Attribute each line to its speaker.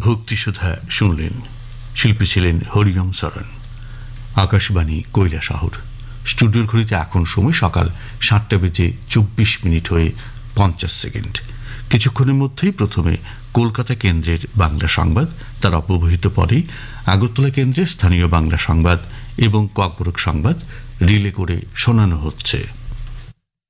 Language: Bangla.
Speaker 1: ভক্তিসুধা শুনলেন। শিল্পী ছিলেন হরিওম সরণ। আকাশবাণী কৈলাসহর। স্টুডিওর ঘড়িতে এখন সময় সকাল 7:24 হয়ে 50। কিছুক্ষণের মধ্যেই প্রথমে কলকাতা কেন্দ্রের বাংলা সংবাদ, তার অব্যবহিত পরেই আগরতলা কেন্দ্রের স্থানীয় বাংলা সংবাদ এবং ককবরক সংবাদ রিলে করে শোনানো হচ্ছে।